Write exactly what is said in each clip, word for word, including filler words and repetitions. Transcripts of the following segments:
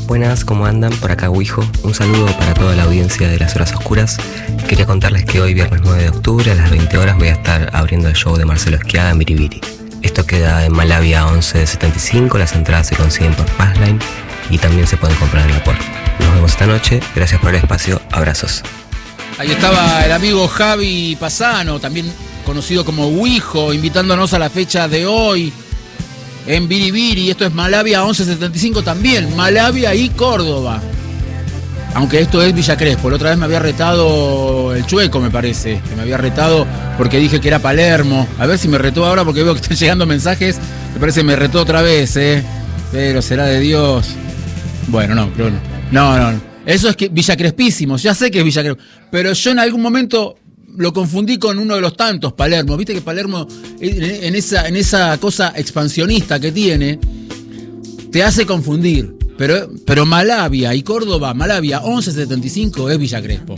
Buenas, ¿cómo andan? Por acá Wijo. Un saludo para toda la audiencia de Las Horas Oscuras. Quería contarles que hoy, viernes nueve de octubre, a las veinte horas, voy a estar abriendo el show de Marcelo Schiaga en Biribiri. Esto queda en Malavia once setenta y cinco, las entradas se consiguen por Passline y también se pueden comprar en la puerta. Nos vemos esta noche, gracias por el espacio, abrazos. Ahí estaba el amigo Javi Pasano, también conocido como Wijo, invitándonos a la fecha de hoy en Biribiri. Esto es Malavia once setenta y cinco también, Malavia y Córdoba. Aunque esto es Villa Crespo. La otra vez me había retado el Chueco, me parece. Que me había retado porque dije que era Palermo. A ver si me retó ahora porque veo que están llegando mensajes. Me parece que me retó otra vez, ¿eh? Pero será de Dios. Bueno, no, creo no. No, no, no. Eso es que Villa Crespísimos, ya sé que es Villa Crespo, pero yo en algún momento lo confundí con uno de los tantos Palermo. Viste que Palermo, en esa, en esa cosa expansionista que tiene, te hace confundir. Pero, pero Malavia y Córdoba, Malavia once setenta y cinco es Villa Crespo.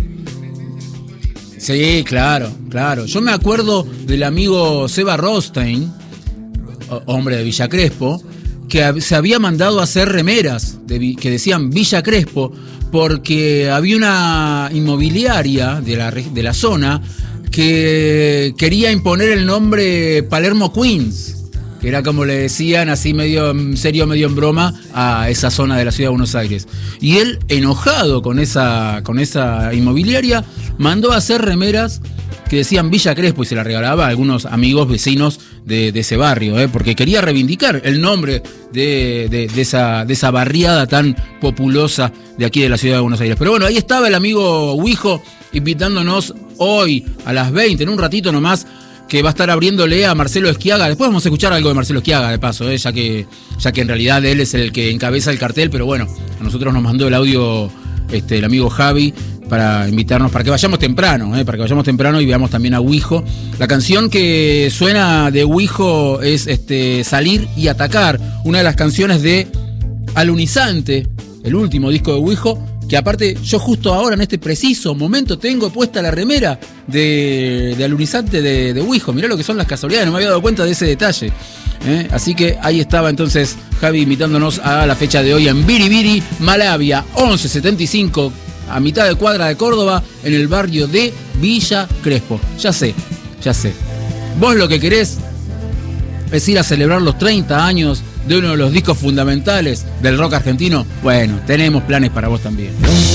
Sí, claro, claro. Yo me acuerdo del amigo Seba Rostein, hombre de Villa Crespo, que se había mandado a hacer remeras de, que decían Villa Crespo, porque había una inmobiliaria de la, de la zona que quería imponer el nombre Palermo Queens, que era como le decían, así medio en serio, medio en broma, a esa zona de la ciudad de Buenos Aires. Y él, enojado con esa, con esa inmobiliaria, mandó a hacer remeras que decían Villa Crespo y se la regalaba a algunos amigos vecinos de, de ese barrio, ¿eh? Porque quería reivindicar el nombre de, de, de, esa, de esa barriada tan populosa de aquí de la ciudad de Buenos Aires. Pero bueno, ahí estaba el amigo Wijo invitándonos hoy a las veinte, en un ratito nomás, que va a estar abriéndole a Marcelo Schiaga. Después vamos a escuchar algo de Marcelo Schiaga, de paso, ¿eh? ya, que, ya que en realidad él es el que encabeza el cartel, pero bueno, a nosotros nos mandó el audio este, el amigo Javi para invitarnos, para que vayamos temprano, ¿eh? para que vayamos temprano y veamos también a Wijo. La canción que suena de Wijo es este, Salir y Atacar, una de las canciones de Alunizante, el último disco de Wijo, que aparte yo justo ahora en este preciso momento tengo puesta la remera de, de Alunizante de, de Wijo. Mirá lo que son las casualidades, no me había dado cuenta de ese detalle. ¿eh? Así que ahí estaba entonces Javi invitándonos a la fecha de hoy en Biribiri, Malavia once setenta y cinco, a mitad de cuadra de Córdoba, en el barrio de Villa Crespo. Ya sé, ya sé. Vos lo que querés es ir a celebrar los treinta años de uno de los discos fundamentales del rock argentino. Bueno, tenemos planes para vos también.